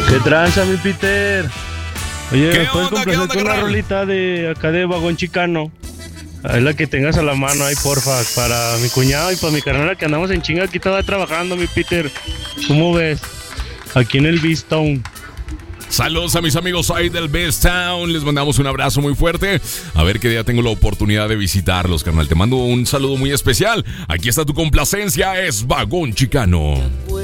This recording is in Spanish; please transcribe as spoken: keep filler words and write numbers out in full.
¿Qué tranza, mi Peter? Oye, ¿Qué ¿me puedes onda, qué complacer onda, con una carnal? rolita de acá de Vagón Chicano? Es la que tengas a la mano ahí, porfa, para mi cuñado y para mi carnal que andamos en chinga aquí todavía trabajando, mi Peter. ¿Cómo ves? Aquí en el Beastown. Saludos a mis amigos ahí del Best Town. Les mandamos un abrazo muy fuerte. A ver qué día tengo la oportunidad de visitarlos, carnal. Te mando un saludo muy especial. Aquí está tu complacencia, es Vagón Chicano.